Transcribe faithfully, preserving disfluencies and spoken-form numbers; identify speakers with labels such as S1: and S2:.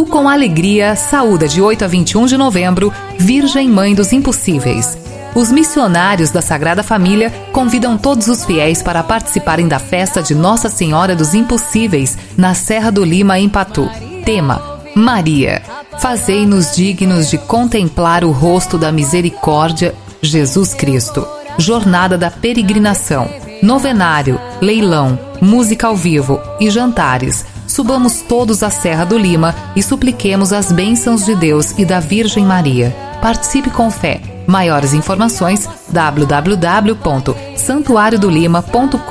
S1: Patu com Alegria saúda de oito a vinte e um de novembro, Virgem Mãe dos Impossíveis. Os missionários da Sagrada Família convidam todos os fiéis para participarem da festa de Nossa Senhora dos Impossíveis, na Serra do Lima, em Patu. Tema: Maria. Fazei-nos dignos de contemplar o rosto da misericórdia, Jesus Cristo. Jornada da peregrinação, novenário, leilão, música ao vivo e jantares. Subamos todos à Serra do Lima e supliquemos as bênçãos de Deus e da Virgem Maria. Participe com fé. Maiores informações: w w w ponto santuário do lima ponto com